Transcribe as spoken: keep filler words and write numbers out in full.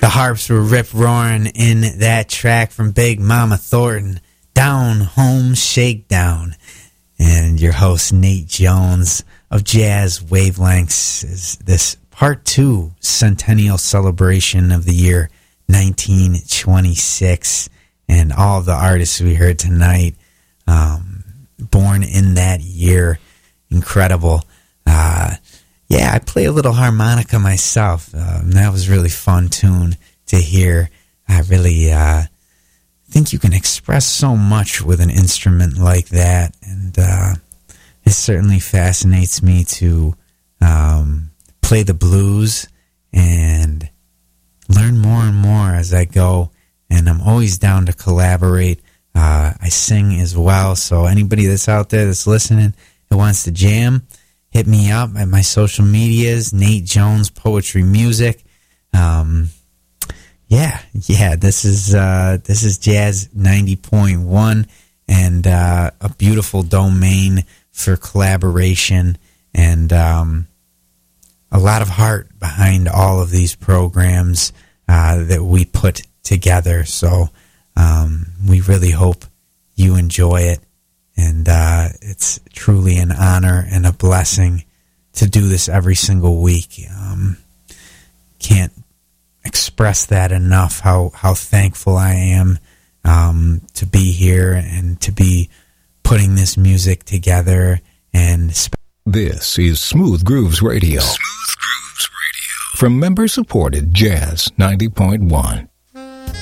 The harps were rip-roaring in that track from Big Mama Thornton, Down Home Shakedown. And your host, Nate Jones of Jazz Wavelengths, is this part two centennial celebration of the year nineteen twenty-six. And all of the artists we heard tonight, um, born in that year. Incredible. Uh, yeah, I play a little harmonica myself. Um, that was really fun tune to hear. I really uh, think you can express so much with an instrument like that, and uh, it certainly fascinates me to um, play the blues and learn more and more as I go, and I'm always down to collaborate. Uh, I sing as well, so anybody that's out there that's listening that wants to jam, hit me up at my social medias, Nate Jones Poetry Music. Um, yeah, yeah, this is uh, this is Jazz ninety point one, and uh, a beautiful domain for collaboration, and um, a lot of heart behind all of these programs uh, that we put together. So um, we really hope you enjoy it. And uh, it's truly an honor and a blessing to do this every single week. Um, can't express that enough, how, how thankful I am um, to be here and to be putting this music together. And sp- This is Smooth Grooves Radio. Smooth Grooves Radio. From member-supported Jazz ninety point one.